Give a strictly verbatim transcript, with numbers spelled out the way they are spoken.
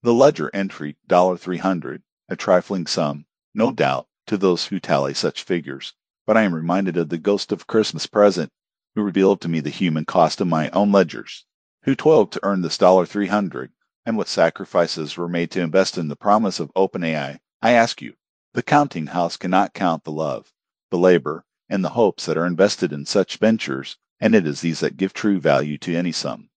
The ledger entry three hundred, a trifling sum, no doubt, to those who tally such figures, but I am reminded of the ghost of Christmas present, who revealed to me the human cost of my own ledgers. Who toiled to earn this three hundred, and what sacrifices were made to invest in the promise of OpenAI, I ask you. The counting house cannot count the love, the labor, and the hopes that are invested in such ventures, and it is these that give true value to any sum.